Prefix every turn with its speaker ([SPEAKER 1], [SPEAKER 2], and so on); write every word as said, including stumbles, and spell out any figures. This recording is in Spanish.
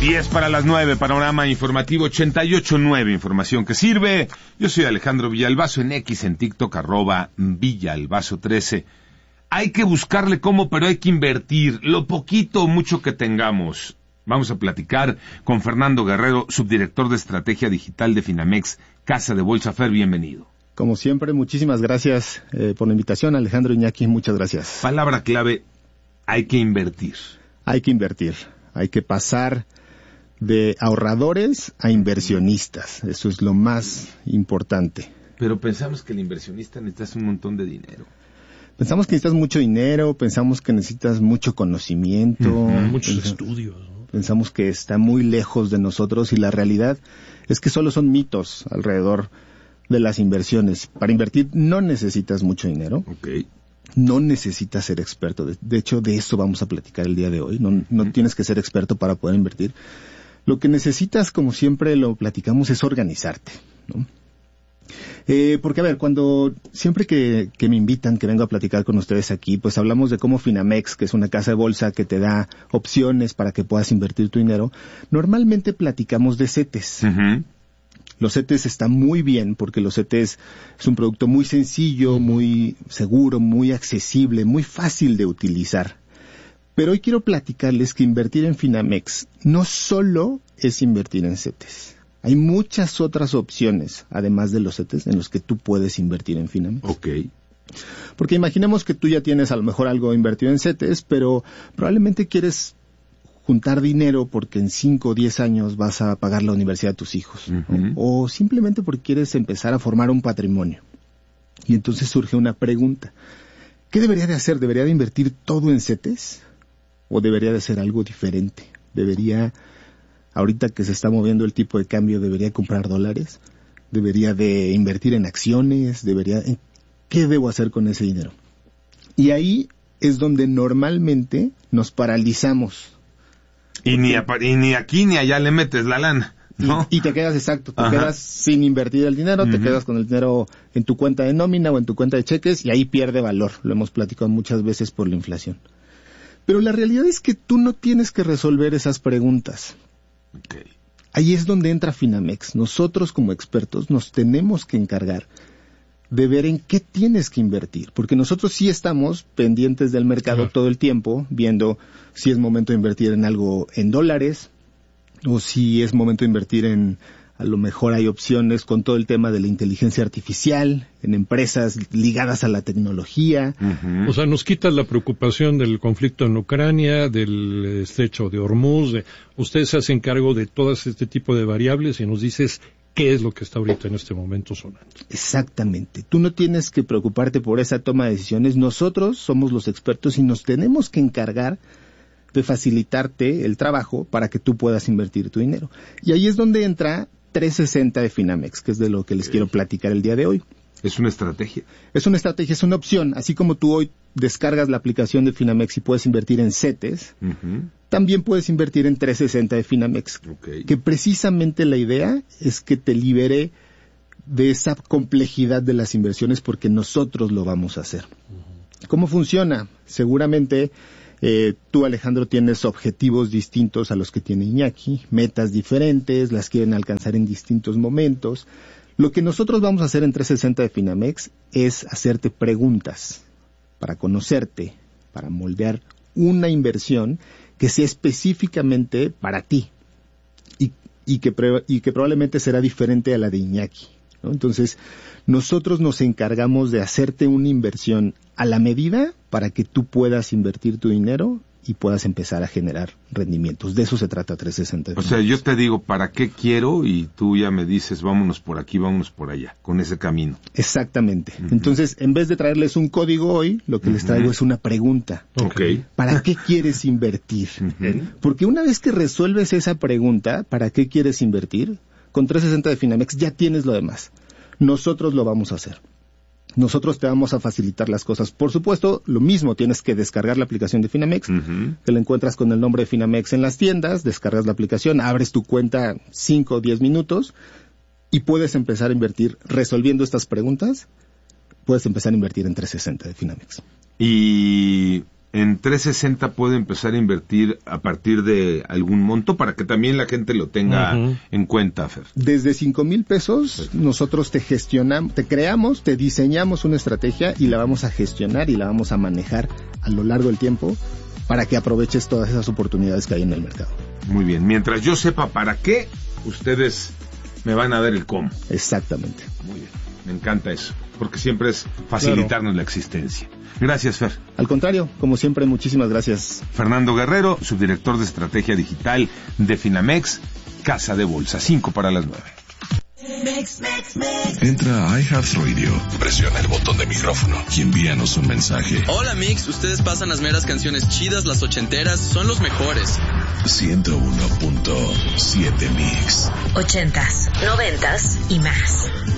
[SPEAKER 1] diez para las nueve, panorama informativo ochenta y ocho punto nueve, información que sirve. Yo soy Alejandro Villalbazo, en X, en TikTok, arroba Villalbazo trece. Hay que buscarle cómo, pero hay que invertir lo poquito o mucho que tengamos. Vamos a platicar con Fernando Guerrero, subdirector de Estrategia Digital de Finamex, Casa de Bolsa. Fer, bienvenido.
[SPEAKER 2] Como siempre, muchísimas gracias eh, por la invitación, Alejandro, Iñaki, muchas gracias.
[SPEAKER 1] Palabra clave, hay que invertir.
[SPEAKER 2] Hay que invertir, hay que pasar de ahorradores a inversionistas, eso es lo más importante.
[SPEAKER 1] Pero pensamos que el inversionista necesita un montón de dinero.
[SPEAKER 2] Pensamos que necesitas mucho dinero, pensamos que necesitas mucho conocimiento.
[SPEAKER 3] Uh-huh, muchos pensamos, estudios, ¿no?
[SPEAKER 2] Pensamos que está muy lejos de nosotros y la realidad es que solo son mitos alrededor de las inversiones. Para invertir no necesitas mucho dinero.
[SPEAKER 1] Okay.
[SPEAKER 2] No necesitas ser experto. De, de hecho, de eso vamos a platicar el día de hoy. No, no uh-huh. tienes que ser experto para poder invertir. Lo que necesitas, como siempre lo platicamos, es organizarte, ¿no? Eh, porque, a ver, cuando, siempre que, que me invitan, que vengo a platicar con ustedes aquí, pues hablamos de cómo Finamex, que es una casa de bolsa que te da opciones para que puedas invertir tu dinero, normalmente platicamos de CETES. Uh-huh. Los CETES están muy bien porque los CETES es un producto muy sencillo, muy seguro, muy accesible, muy fácil de utilizar. Pero hoy quiero platicarles que invertir en Finamex no solo es invertir en CETES. Hay muchas otras opciones, además de los CETES, en los que tú puedes invertir en Finamex.
[SPEAKER 1] Ok.
[SPEAKER 2] Porque imaginemos que tú ya tienes a lo mejor algo invertido en CETES, pero probablemente quieres juntar dinero porque en cinco o diez años vas a pagar la universidad de tus hijos. Uh-huh. O, o simplemente porque quieres empezar a formar un patrimonio. Y entonces surge una pregunta. ¿Qué debería de hacer? ¿Debería de invertir todo en CETES? ¿O debería de ser algo diferente? ¿Debería... Ahorita que se está moviendo el tipo de cambio, ¿debería comprar dólares? ¿Debería de invertir en acciones? ¿Debería? ¿En qué debo hacer con ese dinero? Y ahí es donde normalmente nos paralizamos.
[SPEAKER 1] Y ni, a, y ni aquí ni allá le metes la lana, ¿no?
[SPEAKER 2] Y, y te quedas, exacto, te Ajá. quedas sin invertir el dinero, uh-huh. te quedas con el dinero en tu cuenta de nómina o en tu cuenta de cheques y ahí pierde valor. Lo hemos platicado muchas veces por la inflación. Pero la realidad es que tú no tienes que resolver esas preguntas.
[SPEAKER 1] Okay.
[SPEAKER 2] Ahí es donde entra Finamex. Nosotros como expertos nos tenemos que encargar de ver en qué tienes que invertir, porque nosotros sí estamos pendientes del mercado uh-huh. todo el tiempo, viendo si es momento de invertir en algo en dólares, o si es momento de invertir en, a lo mejor hay opciones con todo el tema de la inteligencia artificial, en empresas ligadas a la tecnología.
[SPEAKER 3] Uh-huh. O sea, nos quitas la preocupación del conflicto en Ucrania, del estrecho de Hormuz, de, ustedes se hacen cargo de todo este tipo de variables y nos dices qué es lo que está ahorita en este momento sonando.
[SPEAKER 2] Exactamente. Tú no tienes que preocuparte por esa toma de decisiones. Nosotros somos los expertos y nos tenemos que encargar de facilitarte el trabajo para que tú puedas invertir tu dinero. Y ahí es donde entra trescientos sesenta de Finamex, que es de lo que les quiero platicar el día de hoy.
[SPEAKER 1] ¿Es una estrategia? Es
[SPEAKER 2] una estrategia, es una opción. Así como tú hoy descargas la aplicación de Finamex y puedes invertir en CETES, uh-huh. también puedes invertir en trescientos sesenta de Finamex.
[SPEAKER 1] Okay.
[SPEAKER 2] Que precisamente la idea es que te libere de esa complejidad de las inversiones porque nosotros lo vamos a hacer. Uh-huh. ¿Cómo funciona? Seguramente... Eh, tú, Alejandro, tienes objetivos distintos a los que tiene Iñaki, metas diferentes, las quieren alcanzar en distintos momentos. Lo que nosotros vamos a hacer en trescientos sesenta de Finamex es hacerte preguntas para conocerte, para moldear una inversión que sea específicamente para ti y, y, que, pre, y que probablemente será diferente a la de Iñaki, ¿no? Entonces, nosotros nos encargamos de hacerte una inversión a la medida para que tú puedas invertir tu dinero y puedas empezar a generar rendimientos. De eso se trata trescientos sesenta.
[SPEAKER 1] O sea, yo te digo para qué quiero y tú ya me dices vámonos por aquí, vámonos por allá, con ese camino.
[SPEAKER 2] Exactamente. Uh-huh. Entonces, en vez de traerles un código hoy, lo que uh-huh. les traigo es una pregunta.
[SPEAKER 1] Okay.
[SPEAKER 2] ¿Para qué quieres invertir?
[SPEAKER 1] Uh-huh.
[SPEAKER 2] Porque una vez que resuelves esa pregunta, ¿para qué quieres invertir? Con trescientos sesenta de Finamex ya tienes lo demás. Nosotros lo vamos a hacer. Nosotros te vamos a facilitar las cosas. Por supuesto, lo mismo, tienes que descargar la aplicación de Finamex, uh-huh. que la encuentras con el nombre de Finamex en las tiendas, descargas la aplicación, abres tu cuenta cinco o diez minutos y puedes empezar a invertir resolviendo estas preguntas. Puedes empezar a invertir en trescientos sesenta de Finamex.
[SPEAKER 1] Y en trescientos sesenta puede empezar a invertir a partir de algún monto para que también la gente lo tenga uh-huh. en cuenta, Fer?
[SPEAKER 2] Desde cinco mil pesos, sí. nosotros te gestionamos, te creamos, te diseñamos una estrategia y la vamos a gestionar y la vamos a manejar a lo largo del tiempo para que aproveches todas esas oportunidades que hay en el mercado.
[SPEAKER 1] Muy bien. Mientras yo sepa para qué, ustedes me van a dar el cómo.
[SPEAKER 2] Exactamente.
[SPEAKER 1] Muy bien. Me encanta eso, porque siempre es facilitarnos claro. la existencia. Gracias, Fer.
[SPEAKER 2] Al contrario, como siempre, muchísimas gracias.
[SPEAKER 1] Fernando Guerrero, subdirector de Estrategia Digital de Finamex, Casa de Bolsa. Cinco para las nueve.
[SPEAKER 4] Mix, mix, mix. Entra a iHeartRadio, presiona el botón de micrófono y envíanos un mensaje.
[SPEAKER 5] Hola Mix, ustedes pasan las meras canciones chidas, las ochenteras, son los mejores.
[SPEAKER 4] ciento uno punto siete Mix.
[SPEAKER 6] Ochentas, noventas y más.